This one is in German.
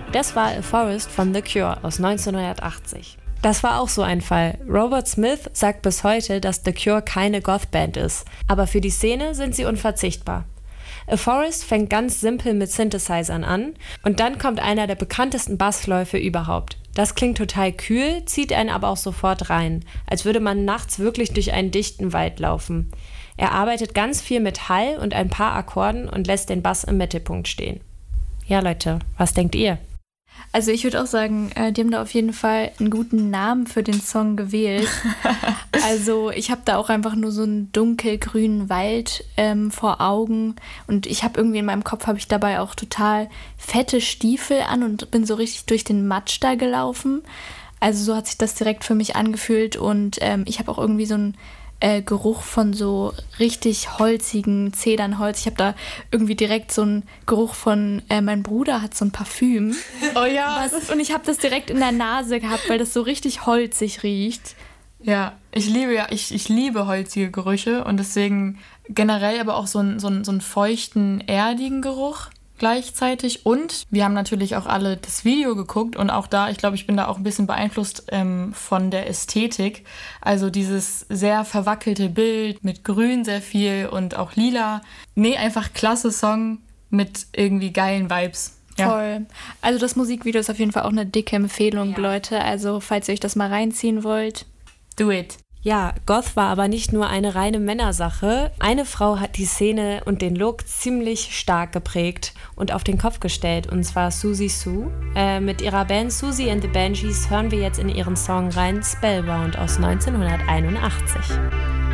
Das war A Forest von The Cure aus 1980. Das war auch so ein Fall. Robert Smith sagt bis heute, dass The Cure keine Goth-Band ist, aber für die Szene sind sie unverzichtbar. A Forest fängt ganz simpel mit Synthesizern an und dann kommt einer der bekanntesten Bassläufe überhaupt. Das klingt total kühl, zieht einen aber auch sofort rein, als würde man nachts wirklich durch einen dichten Wald laufen. Er arbeitet ganz viel mit Hall und ein paar Akkorden und lässt den Bass im Mittelpunkt stehen. Ja Leute, was denkt ihr? Also ich würde auch sagen, die haben da auf jeden Fall einen guten Namen für den Song gewählt. Also ich habe da auch einfach nur so einen dunkelgrünen Wald vor Augen und ich habe irgendwie in meinem Kopf, habe ich dabei auch total fette Stiefel an und bin so richtig durch den Matsch da gelaufen. Also so hat sich das direkt für mich angefühlt und ich habe auch irgendwie so einen Geruch von so richtig holzigen Zedernholz. Ich habe da irgendwie direkt so einen Geruch von, mein Bruder hat so ein Parfüm. Oh ja. Und ich habe das direkt in der Nase gehabt, weil das so richtig holzig riecht. Ja, ich liebe holzige Gerüche und deswegen generell aber auch so einen feuchten, erdigen Geruch gleichzeitig. Und wir haben natürlich auch alle das Video geguckt und auch da, ich glaube, ich bin da auch ein bisschen beeinflusst von der Ästhetik. Also dieses sehr verwackelte Bild mit Grün sehr viel und auch Lila. Nee, einfach klasse Song mit irgendwie geilen Vibes. Ja. Voll. Also das Musikvideo ist auf jeden Fall auch eine dicke Empfehlung, Leute. Also falls ihr euch das mal reinziehen wollt, do it. Ja, Goth war aber nicht nur eine reine Männersache. Eine Frau hat die Szene und den Look ziemlich stark geprägt und auf den Kopf gestellt, und zwar Siouxsie Sioux. Mit ihrer Band Siouxsie and the Banshees hören wir jetzt in ihren Song rein, Spellbound aus 1981.